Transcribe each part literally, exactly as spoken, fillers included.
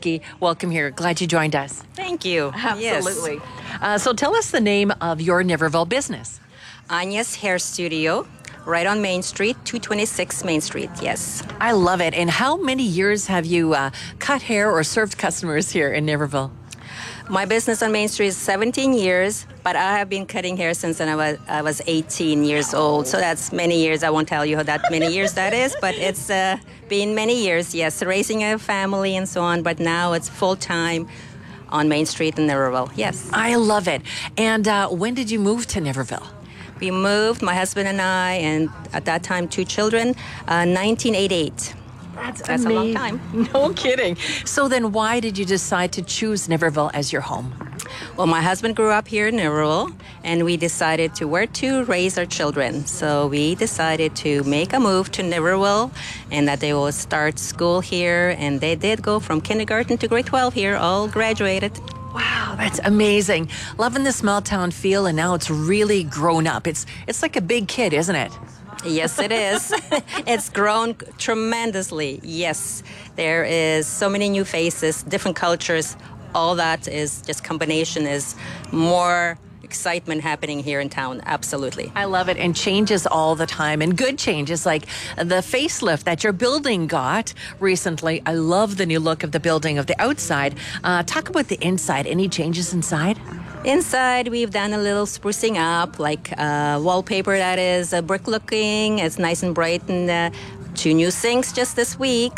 Swiderski, welcome here. Glad you joined us. Thank you. Absolutely. Yes. Uh, so tell us the name of your Niverville business. Anya's Hair Studio, right on Main Street, two twenty-six Main Street, yes. I love it. And how many years have you uh, cut hair or served customers here in Niverville? My business on Main Street is seventeen years, but I have been cutting hair since I was, I was eighteen years old. So that's many years. I won't tell you how that many years that is, but it's uh, been many years, yes, raising a family and so on. But now it's full-time on Main Street in Niverville, yes. I love it. And uh, when did you move to Niverville? We moved, my husband and I, and at that time, two children, uh, nineteen eighty-eight. That's, That's a long time. No kidding. So then why did you decide to choose Niverville as your home? Well, my husband grew up here in Niverville, and we decided to where to raise our children. So we decided to make a move to Niverville, and that they will start school here. And they did go from kindergarten to grade twelve here, all graduated. Wow, that's amazing. Loving the small town feel, and now it's really grown up. It's it's like a big kid, isn't it? Yes, it is. It's grown tremendously. Yes, there is so many new faces, different cultures. All that is just combination is more excitement happening here in town. Absolutely. I love it. And changes all the time, and good changes like the facelift that your building got recently. I love the new look of the building of the outside. Uh, talk about the inside. Any changes inside? Inside, we've done a little sprucing up, like uh, wallpaper that is uh, brick looking. It's nice and bright, and uh, two new sinks just this week.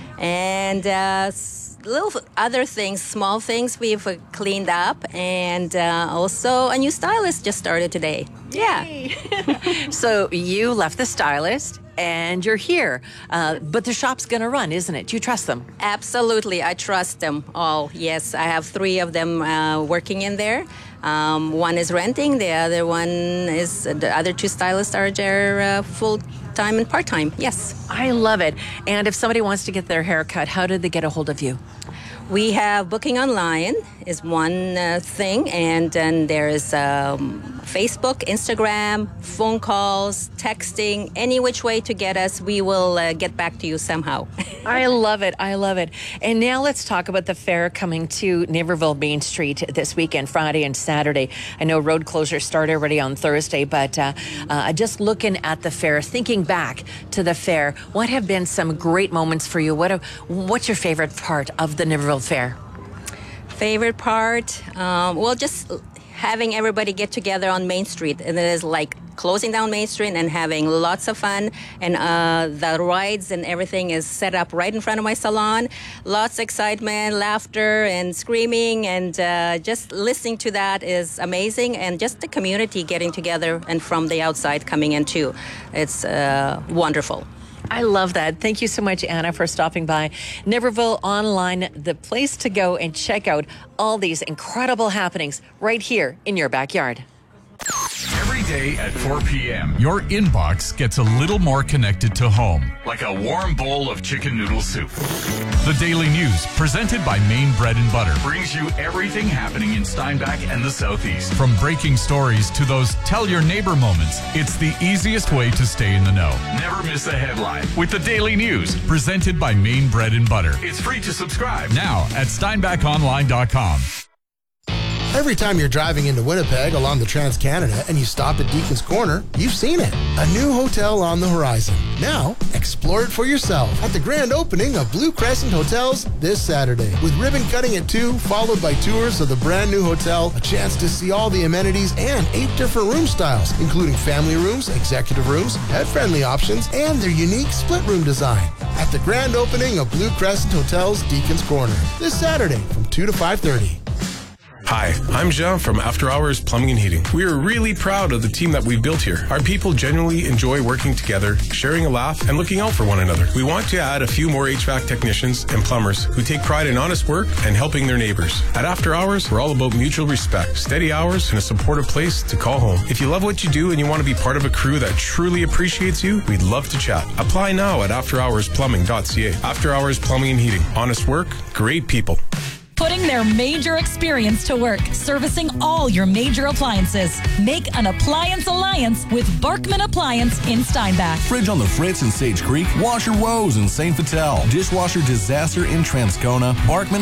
And uh, little other things, small things we've uh, cleaned up. And uh, also a new stylist just started today. Yeah. So you left the stylist and you're here. Uh, but the shop's going to run, isn't it? You trust them? Absolutely. I trust them all. Yes, I have three of them uh, working in there. Um, one is renting. The other one is, the other two stylists are there uh, full-time and part-time. Yes. I love it. And if somebody wants to get their hair cut, how do they get a hold of you? We have booking online is one uh, thing, and then there is um, Facebook, Instagram, phone calls, texting, any which way to get us. We will uh, get back to you somehow. I love it. I love it. And now let's talk about the fair coming to Niverville Main Street this weekend, Friday and Saturday. I know road closures start already on Thursday, but uh, uh, just looking at the fair, thinking back to the fair, what have been some great moments for you? What have, what's your favorite part of the Niverville Fair? Favorite part? Um, well, just having everybody get together on Main Street. And it is like closing down Main Street and having lots of fun. And uh, the rides and everything is set up right in front of my salon. Lots of excitement, laughter, and screaming. And uh, just listening to that is amazing. And just the community getting together and from the outside coming in too. It's uh, wonderful. I love that. Thank you so much, Anna, for stopping by. Niverville Online, the place to go and check out all these incredible happenings right here in your backyard. Every day at four p.m., your inbox gets a little more connected to home, like a warm bowl of chicken noodle soup. The Daily News, presented by Maine Bread and Butter, brings you everything happening in Steinbach and the Southeast. From breaking stories to those tell your neighbor moments, it's the easiest way to stay in the know. Never miss a headline with the Daily News, presented by Maine Bread and Butter. It's free to subscribe now at steinbach online dot com. Every time you're driving into Winnipeg along the Trans-Canada and you stop at Deacon's Corner, you've seen it. A new hotel on the horizon. Now, explore it for yourself at the grand opening of Blue Crescent Hotels this Saturday. With ribbon cutting at two, followed by tours of the brand new hotel, a chance to see all the amenities and eight different room styles, including family rooms, executive rooms, pet-friendly options, and their unique split room design. At the grand opening of Blue Crescent Hotels Deacon's Corner this Saturday from two to five thirty. Hi, I'm Jean from After Hours Plumbing and Heating. We are really proud of the team that we've built here. Our people genuinely enjoy working together, sharing a laugh, and looking out for one another. We want to add a few more H V A C technicians and plumbers who take pride in honest work and helping their neighbors. At After Hours, we're all about mutual respect, steady hours, and a supportive place to call home. If you love what you do and you want to be part of a crew that truly appreciates you, we'd love to chat. Apply now at after hours plumbing dot c a. After Hours Plumbing and Heating. Honest work, great people. Putting their major experience to work, servicing all your major appliances. Make an appliance alliance with Barkman Appliance in Steinbach. Fridge on the Fritz in Sage Creek, washer woes in Saint Vital, dishwasher disaster in Transcona, Barkman